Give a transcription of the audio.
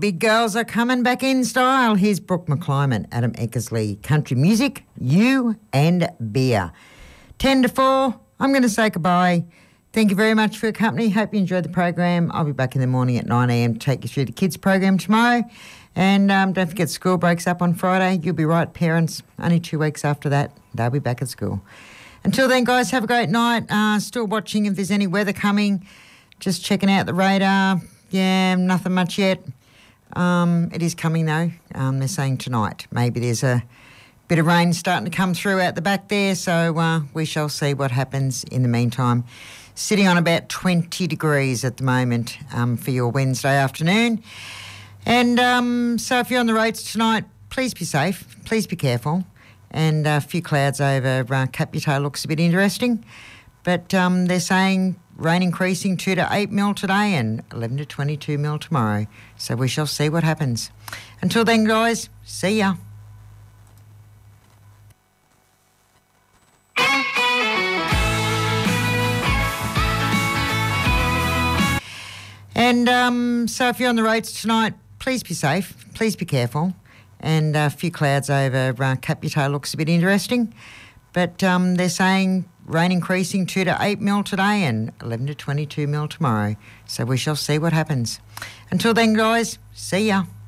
Big girls are coming back in style. Here's Brooke McClyman, Adam Eckersley, country music, you and beer. 10 to 4, I'm going to say goodbye. Thank you very much for your company. Hope you enjoyed the program. I'll be back in the morning at 9 a.m. to take you through the kids program tomorrow. And don't forget school breaks up on Friday. You'll be right, parents. Only 2 weeks after that, they'll be back at school. Until then, guys, have a great night. Still watching if there's any weather coming. Just checking out the radar. Yeah, nothing much yet. It is coming though. They're saying tonight. Maybe there's a bit of rain starting to come through out the back there, so we shall see what happens in the meantime. Sitting on about 20 degrees at the moment for your Wednesday afternoon. And so if you're on the roads tonight, please be safe, please be careful. And a few clouds over Caputail looks a bit interesting. But they're saying rain increasing 2 to 8 mil today and 11 to 22 mil tomorrow. So we shall see what happens. Until then, guys, see ya. And so if you're on the roads tonight, please be safe, please be careful. And a few clouds over Caputail looks a bit interesting. But they're saying rain increasing 2 to 8 mil today and 11 to 22 mil tomorrow. So we shall see what happens. Until then, guys, see ya.